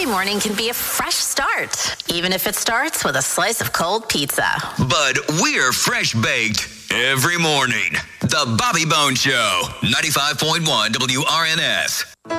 morning can be a fresh start, even if it starts with a slice of cold pizza. But we're fresh baked every morning. The Bobby Bone Show, 95.1 WRNS.